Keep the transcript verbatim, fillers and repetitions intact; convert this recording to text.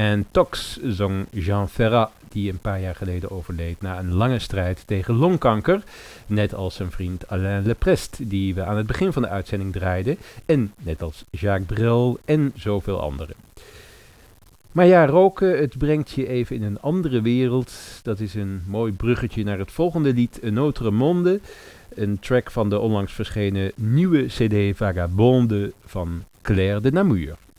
En Tox zong Jean Ferrat, die een paar jaar geleden overleed na een lange strijd tegen longkanker. Net als zijn vriend Alain Leprest, die we aan het begin van de uitzending draaiden. En net als Jacques Brel en zoveel anderen. Maar ja, roken, het brengt je even in een andere wereld. Dat is een mooi bruggetje naar het volgende lied, Un autre monde. Een track van de onlangs verschenen nieuwe C D Vagabonde van Claire de Namur.